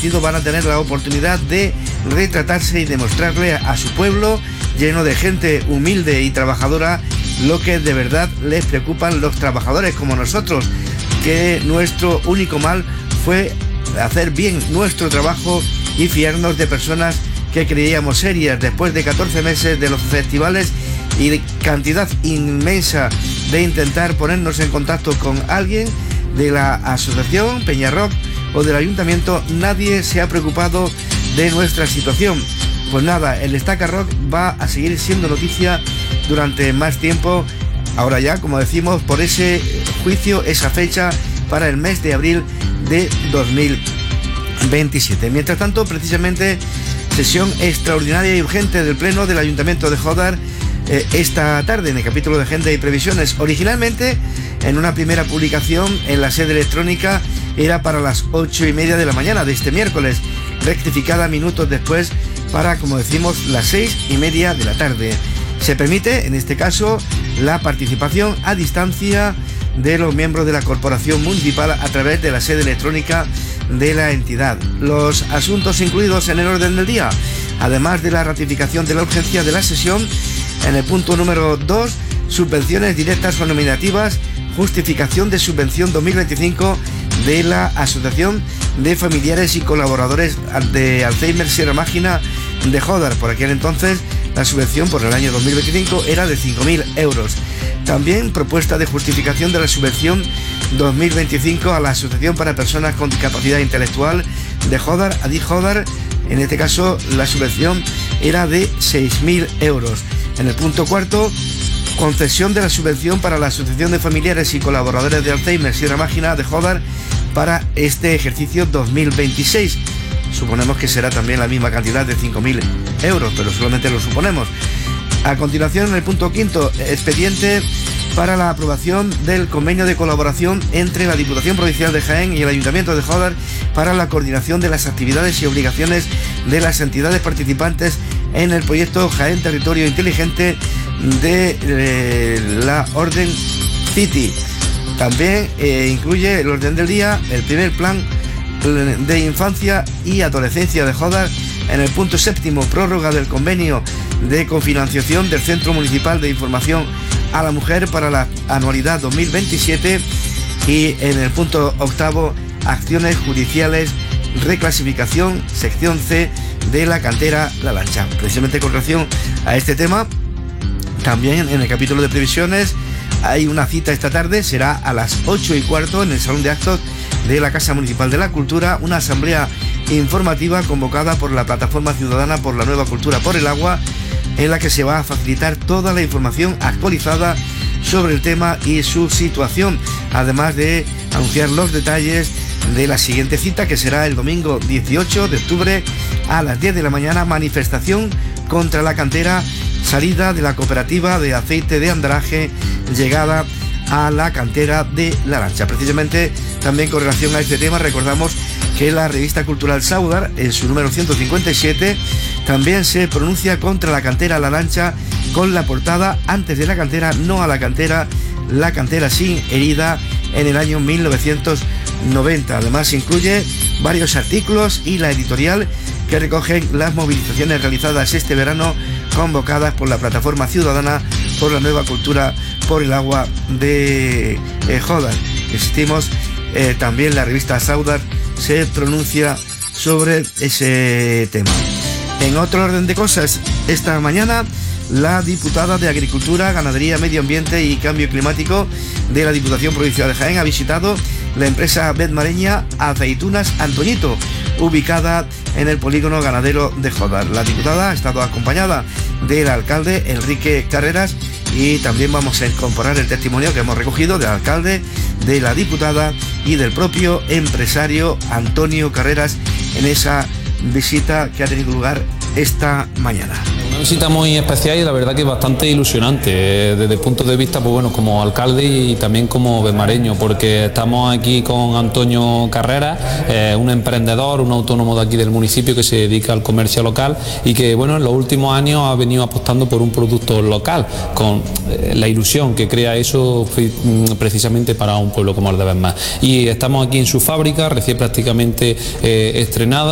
partido van a tener la oportunidad de retratarse y demostrarle a su pueblo, lleno de gente humilde y trabajadora, lo que de verdad les preocupan los trabajadores como nosotros, que nuestro único mal fue hacer bien nuestro trabajo y fiarnos de personas que creíamos serias. Después de 14 meses de los festivales y de cantidad inmensa de intentar ponernos en contacto con alguien de la asociación Peñarrock o del ayuntamiento, nadie se ha preocupado de nuestra situación. Pues nada, el Estaca Rock va a seguir siendo noticia durante más tiempo, ahora ya, como decimos, por ese juicio, esa fecha para el mes de abril de 2027. Mientras tanto, precisamente, sesión extraordinaria y urgente del Pleno del Ayuntamiento de Jódar esta tarde en el capítulo de Agenda y Previsiones. Originalmente, en una primera publicación en la sede electrónica, era para las 8:30 de la mañana de este miércoles, rectificada minutos después para, como decimos, las 6:30 de la tarde. Se permite, en este caso, la participación a distancia de los miembros de la corporación municipal a través de la sede electrónica de la entidad. Los asuntos incluidos en el orden del día, además de la ratificación de la urgencia de la sesión, en el punto número 2, subvenciones directas o nominativas, justificación de subvención 2025 de la Asociación de Familiares y Colaboradores de Alzheimer Sierra Mágina de Jódar. Por aquel entonces, la subvención por el año 2025 era de 5.000 euros. También propuesta de justificación de la subvención 2025 a la Asociación para Personas con Discapacidad Intelectual de Jódar, ADIJ Jódar. En este caso, la subvención era de 6.000 euros. En el punto cuarto, concesión de la subvención para la Asociación de Familiares y Colaboradores de Alzheimer Sierra Mágina de Jódar para este ejercicio 2026. Suponemos que será también la misma cantidad de 5.000 euros, pero solamente lo suponemos. A continuación, en el punto quinto, expediente para la aprobación del convenio de colaboración entre la Diputación Provincial de Jaén y el Ayuntamiento de Jódar para la coordinación de las actividades y obligaciones de las entidades participantes en el proyecto Jaén Territorio Inteligente de la Orden City. También incluye el orden del día el primer plan de infancia y adolescencia de Jódar. En el punto séptimo, prórroga del convenio de cofinanciación del Centro Municipal de Información a la Mujer para la anualidad 2027. Y en el punto octavo, acciones judiciales, reclasificación, sección C de la cantera La Lancha. Precisamente con relación a este tema, también en el capítulo de previsiones hay una cita esta tarde, será a las 8:15 en el Salón de Actos de la Casa Municipal de la Cultura, una asamblea informativa convocada por la Plataforma Ciudadana por la Nueva Cultura por el Agua, en la que se va a facilitar toda la información actualizada sobre el tema y su situación, además de anunciar los detalles de la siguiente cita, que será el domingo 18 de octubre a las 10 de la mañana, manifestación contra la cantera, salida de la cooperativa de aceite de Andaraje, llegada a la cantera de La Lancha. Precisamente también con relación a este tema, recordamos que la revista cultural Saudar, en su número 157, también se pronuncia contra la cantera La Lancha con la portada "Antes de la cantera, no a la cantera, la cantera sin herida", en el año 1990. Además incluye varios artículos y la editorial que recogen las movilizaciones realizadas este verano, convocadas por la Plataforma Ciudadana por la Nueva Cultura por el Agua de Jódar. Insistimos, también la revista Saudar se pronuncia sobre ese tema. En otro orden de cosas, esta mañana la diputada de Agricultura, Ganadería, Medio Ambiente y Cambio Climático de la Diputación Provincial de Jaén ha visitado la empresa betmareña Aceitunas Antoñito, ubicada en el polígono ganadero de Jódar. La diputada ha estado acompañada del alcalde Enrique Carreras, y también vamos a incorporar el testimonio que hemos recogido del alcalde, de la diputada y del propio empresario Antonio Carreras en esa visita que ha tenido lugar esta mañana. Una visita muy especial y la verdad que bastante ilusionante desde el punto de vista, pues bueno, como alcalde y también como betmareño, porque estamos aquí con Antonio Carreras, un emprendedor, un autónomo de aquí del municipio que se dedica al comercio local y que bueno, en los últimos años ha venido apostando por un producto local, con la ilusión que crea eso precisamente para un pueblo como el de Betmar. Y estamos aquí en su fábrica, recién prácticamente estrenada.